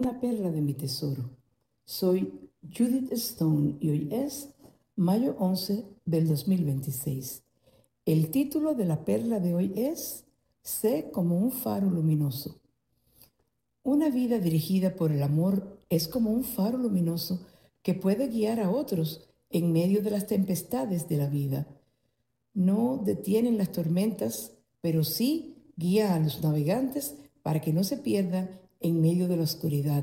Una perla de mi tesoro. Soy Judith Stone y hoy es mayo 11 del 2026. El título de la perla de hoy es Sé como un faro luminoso. Una vida dirigida por el amor es como un faro luminoso que puede guiar a otros en medio de las tempestades de la vida. No detienen las tormentas, pero sí guía a los navegantes para que no se pierdan en medio de la oscuridad.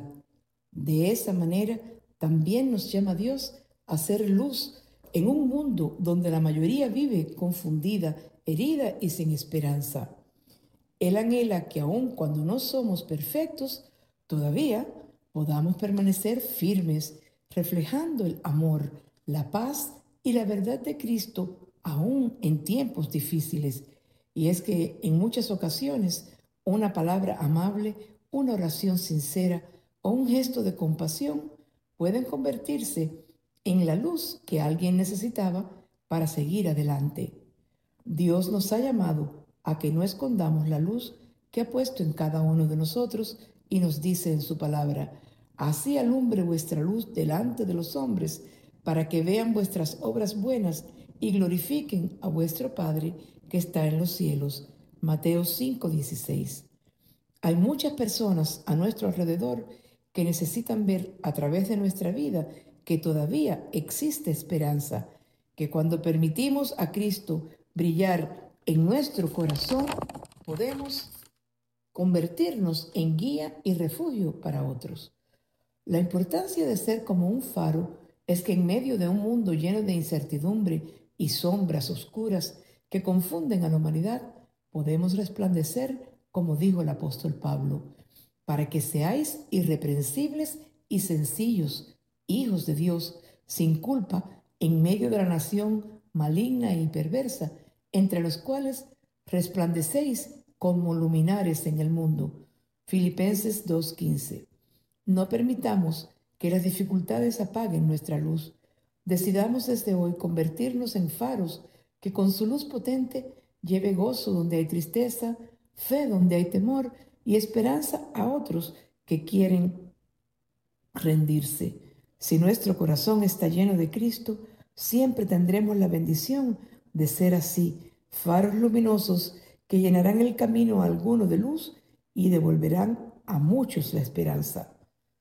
De esa manera, también nos llama Dios a ser luz en un mundo donde la mayoría vive confundida, herida y sin esperanza. Él anhela que aun cuando no somos perfectos, todavía podamos permanecer firmes, reflejando el amor, la paz y la verdad de Cristo aún en tiempos difíciles. Y es que en muchas ocasiones una palabra amable, una oración sincera o un gesto de compasión pueden convertirse en la luz que alguien necesitaba para seguir adelante. Dios nos ha llamado a que no escondamos la luz que ha puesto en cada uno de nosotros y nos dice en su palabra: así alumbre vuestra luz delante de los hombres, para que vean vuestras obras buenas y glorifiquen a vuestro Padre que está en los cielos. Mateo 5:16. Hay muchas personas a nuestro alrededor que necesitan ver a través de nuestra vida que todavía existe esperanza, que cuando permitimos a Cristo brillar en nuestro corazón, podemos convertirnos en guía y refugio para otros. La importancia de ser como un faro es que en medio de un mundo lleno de incertidumbre y sombras oscuras que confunden a la humanidad, podemos resplandecer, como dijo el apóstol Pablo, para que seáis irreprensibles y sencillos, hijos de Dios, sin culpa, en medio de la nación maligna y perversa, entre los cuales resplandecéis como luminares en el mundo. Filipenses 2:15. No permitamos que las dificultades apaguen nuestra luz. Decidamos desde hoy convertirnos en faros que con su luz potente lleve gozo donde hay tristeza, fe donde hay temor y esperanza a otros que quieren rendirse. Si nuestro corazón está lleno de Cristo, siempre tendremos la bendición de ser así, faros luminosos que llenarán el camino a alguno de luz y devolverán a muchos la esperanza.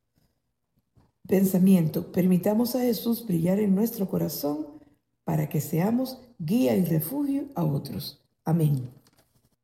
Pensamiento: permitamos a Jesús brillar en nuestro corazón para que seamos guía y refugio a otros. Amén.